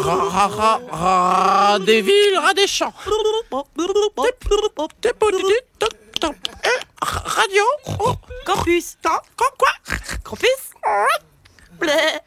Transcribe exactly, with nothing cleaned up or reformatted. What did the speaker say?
Ra, ra, ra, ra des villes, rat des champs. Des petites, top, top. Eh, radio. Oh, Campus. quoi? Campus. Bleh.